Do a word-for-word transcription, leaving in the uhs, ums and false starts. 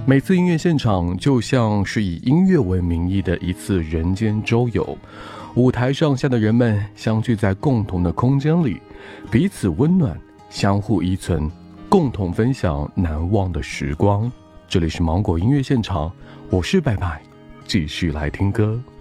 每次音乐现场就像是以音乐为名义的一次人间周游，舞台上下的人们相聚在共同的空间里，彼此温暖，相互依存，共同分享难忘的时光。这里是芒果音乐现场，我是拜拜，继续来听歌。